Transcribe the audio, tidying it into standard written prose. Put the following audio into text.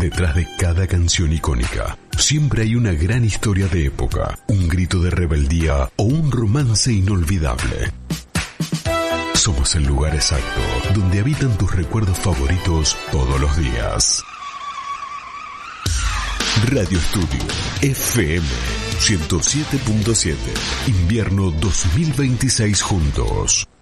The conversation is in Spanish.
Detrás de cada canción icónica, siempre hay una gran historia de época, un grito de rebeldía o un romance inolvidable. Somos el lugar exacto donde habitan tus recuerdos favoritos todos los días. Radio Estudio FM 107.7. Invierno 2026 juntos.